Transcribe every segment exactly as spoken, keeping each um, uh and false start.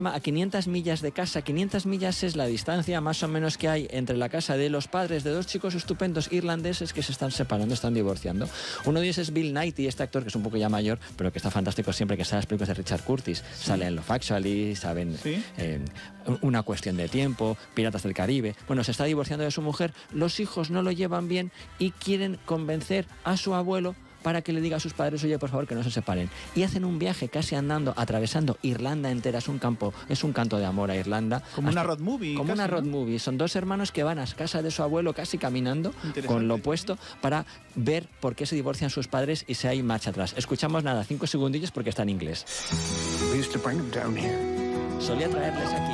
a quinientas millas de casa. quinientas millas es la distancia más o menos que hay entre la casa de los padres de dos chicos estupendos irlandeses que se están separando, están divorciando. Uno de ellos es Bill Nighy, este actor que es un poco ya mayor, pero que está fantástico siempre, que sale en las películas de Richard Curtis. Sí. Sale en Love Actually, saben, ¿sí? eh, Una cuestión de tiempo, Piratas del Caribe. Bueno, se está divorciando de su mujer, los hijos no lo llevan bien y quieren convencer a su abuelo para que le diga a sus padres, oye, por favor, que no se separen. Y hacen un viaje casi andando, atravesando Irlanda entera. Es un campo, es un canto de amor a Irlanda. Como hasta, una road movie. Como casi, una road ¿no? movie. Son dos hermanos que van a casa de su abuelo casi caminando, con lo opuesto, para ver por qué se divorcian sus padres y si hay marcha atrás. Escuchamos nada, cinco segundillos porque está en inglés. Solía traerles aquí.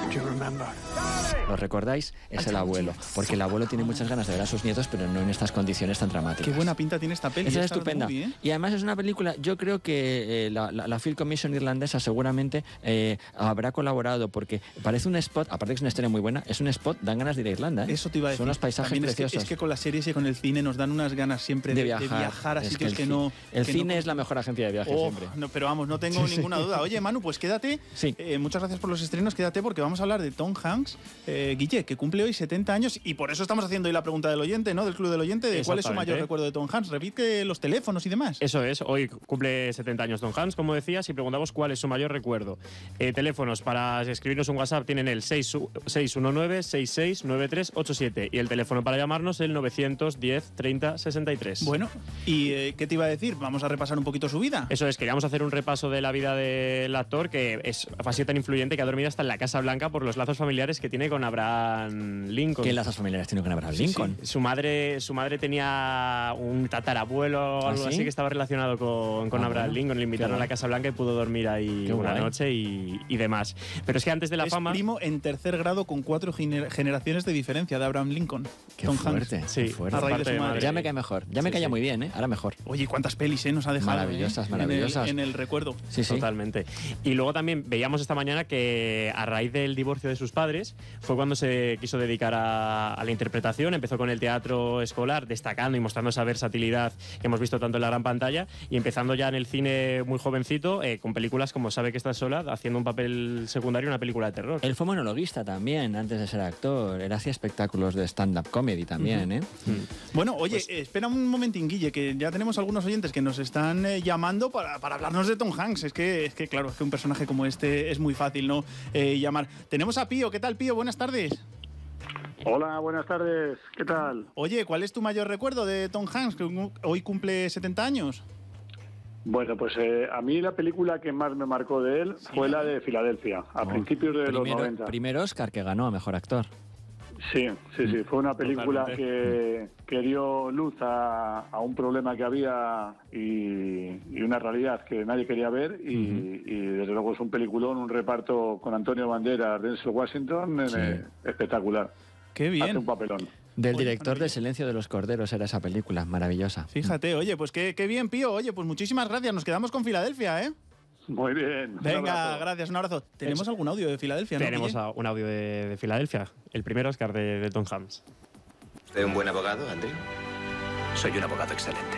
¿Lo recordáis? Es el abuelo, porque el abuelo tiene muchas ganas de ver a sus nietos, pero no en estas condiciones tan dramáticas. Qué buena pinta tiene esta peli. Es estupenda. Movie, ¿eh? Y además es una película, yo creo que eh, la, la, la Film Commission irlandesa seguramente eh, habrá colaborado, porque parece un spot, aparte que es una historia muy buena, es un spot, dan ganas de ir a Irlanda, ¿eh? Eso te iba a decir. Son unos paisajes También preciosos. Es que, es que con las series y con el cine nos dan unas ganas siempre de, de, viajar, de viajar a sitios que, que no... El que cine no... es la mejor agencia de viajes oh, siempre. No, pero vamos, no tengo sí, ninguna sí. duda. Oye, Manu, pues quédate. Sí. Eh, muchas gracias por los estrenos, quédate porque vamos a hablar de Tom Hanks, eh, Guille, que cumple hoy setenta años y por eso estamos haciendo hoy la pregunta del oyente, ¿no? Del Club del Oyente, de cuál es su mayor recuerdo de Tom Hanks. Repite los teléfonos y demás. Eso es, hoy cumple setenta años Tom Hanks, como decías, y preguntamos cuál es su mayor recuerdo. Eh, teléfonos para escribirnos un WhatsApp tienen el seis uno nueve, seis seis nueve tres ocho siete y el teléfono para llamarnos el novecientos diez, treinta, sesenta y tres. Bueno, ¿y eh, qué te iba a decir? Vamos a repasar un poquito su vida. Eso es, queríamos hacer un repaso de la vida del actor, que es, ha sido tan influyente que ha dormido hasta en la Casa Blanca por los lazos familiares que tiene con Abraham Lincoln. ¿Qué lazos familiares tiene con Abraham Lincoln? Sí, sí. Su madre, su madre tenía un tatarabuelo o algo ¿Ah, sí? así que estaba relacionado con, con ah, Abraham bueno. Lincoln. Le invitaron a la Casa Blanca y pudo dormir ahí Qué una guay. noche y, y demás. Pero es que antes de la es fama... Es primo en tercer grado con cuatro gener generaciones de diferencia de Abraham Lincoln. Qué Tom fuerte, Hanks. sí, fuerte. A raíz de su madre. Ya me cae mejor. Ya me sí, caía sí. muy bien, ¿eh? Ahora mejor. Oye, ¿cuántas pelis eh, nos ha dejado? Maravillosas, eh? maravillosas. En el, en el recuerdo. Sí, sí. Totalmente. Y luego también veíamos esta mañana que a raíz del divorcio de sus padres fue cuando se quiso dedicar a, a la interpretación. Empezó con el teatro escolar, destacando y mostrando esa versatilidad que hemos visto tanto en la gran pantalla, y empezando ya en el cine muy jovencito, eh, con películas como Sabe que estás sola, haciendo un papel secundario en una película de terror. Él fue monologuista también, antes de ser actor. Él hacía espectáculos de stand-up comedy también, uh-huh. ¿eh? Uh-huh. Bueno, oye, pues, eh, espera un momentín, Guille, que ya tenemos algunos oyentes que nos están eh, llamando para, para hablarnos de Tom Hanks. Es que, es que, claro, es que un personaje como este es muy fácil, ¿no? Eh, llamar. Tenemos a Pío. ¿Qué tal, Pío? Buenas tardes. Hola, buenas tardes. ¿Qué tal? Oye, ¿cuál es tu mayor recuerdo de Tom Hanks, que hoy cumple setenta años? Bueno, pues eh, a mí la película que más me marcó de él sí. fue la de Filadelfia, a oh. principios de primero, los noventa. Primer Oscar que ganó a Mejor Actor. Sí, sí, sí. Fue una película que, que dio luz a, a un problema que había y, y una realidad que nadie quería ver y, uh-huh. y desde luego es un peliculón, un reparto con Antonio Banderas, Denzel Washington, sí. eh, espectacular. Qué bien. Hace un papelón. Del oye, director de Silencio de los Corderos era esa película, maravillosa. Fíjate, oye, pues qué, qué bien, Pío. Oye, pues muchísimas gracias. Nos quedamos con Filadelfia, ¿eh? Muy bien. Venga, gracias, un abrazo. ¿Tenemos algún audio de Filadelfia? ¿no, Tenemos Guille? un audio de, de Filadelfia, el primer Oscar de, de Tom Hanks. ¿De un buen abogado, Andrew? Soy un abogado excelente.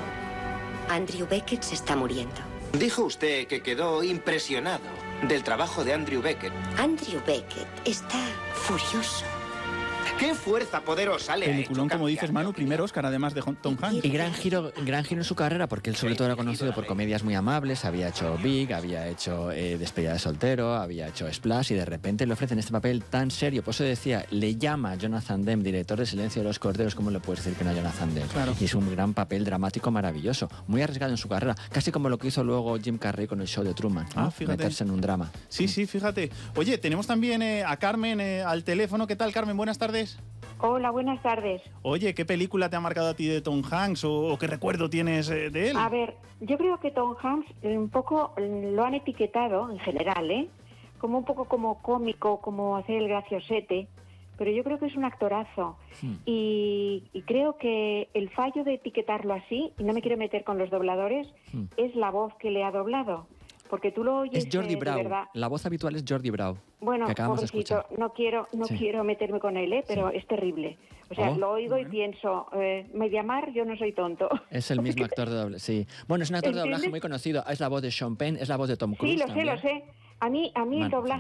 Andrew Beckett se está muriendo. Dijo usted que quedó impresionado del trabajo de Andrew Beckett. Andrew Beckett está furioso. ¿Qué fuerza poderosa le ha hecho Peliculón, como dices, Manu, primer Oscar, además de Tom Hanks. Y gran giro, gran giro en su carrera, porque él sobre todo era conocido por comedias muy amables. Había hecho Big, había hecho eh, Despedida de soltero, había hecho Splash, y de repente le ofrecen este papel tan serio. Por eso decía, le llama Jonathan Demme, director de Silencio de los Corderos. ¿Cómo le puedes decir que no a Jonathan Demme? Claro. Y es un gran papel dramático maravilloso, muy arriesgado en su carrera, casi como lo que hizo luego Jim Carrey con el show de Truman, ¿no? Ah, fíjate. Meterse en un drama. Sí, sí, fíjate. Oye, tenemos también eh, a Carmen eh, al teléfono. ¿Qué tal, Carmen? Buenas tardes. Hola, buenas tardes. Oye, ¿qué película te ha marcado a ti de Tom Hanks o, o qué recuerdo tienes eh, de él? A ver, yo creo que Tom Hanks eh, un poco lo han etiquetado, en general, ¿eh? Como un poco como cómico, como hacer el graciosete, pero yo creo que es un actorazo. Sí. Y, y creo que el fallo de etiquetarlo así, y no me quiero meter con los dobladores, sí. es la voz que le ha doblado. Porque tú lo oyes. Es Jordi eh, Brau. La voz habitual es Jordi Brau. Bueno, pobrecito, no quiero, no sí. quiero meterme con él, ¿eh? Pero sí. es terrible. O sea, oh, lo oigo bueno. y pienso, eh, Mediamar, yo no soy tonto. Es el mismo actor de doblaje, sí. Bueno, es un actor ¿entiendes? de doblaje muy conocido. Es la voz de Sean Penn, es la voz de Tom Cruise. Sí, lo también. sé, lo sé. A mí, a mí el Bueno, doblaje